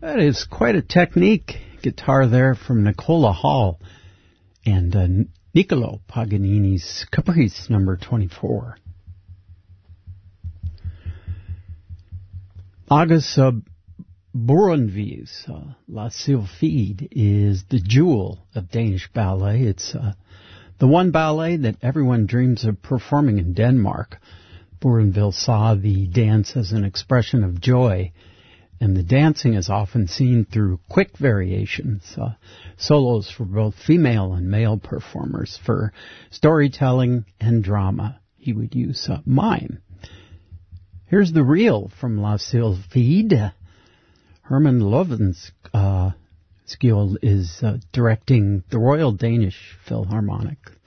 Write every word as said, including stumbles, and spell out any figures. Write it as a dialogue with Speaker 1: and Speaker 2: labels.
Speaker 1: That is quite a technique guitar there from Nicola Hall and uh, Niccolo Paganini's Caprice number twenty-four. August uh, Bournonville's uh, La Sylphide is the jewel of Danish ballet. It's uh, the one ballet that everyone dreams of performing in Denmark. Bournonville saw the dance as an expression of joy, and the dancing is often seen through quick variations, uh, solos for both female and male performers. For storytelling and drama, he would use uh, mime. Here's the reel from La Sylphide. Herman Loven's uh, skill is uh, directing the Royal Danish Philharmonic.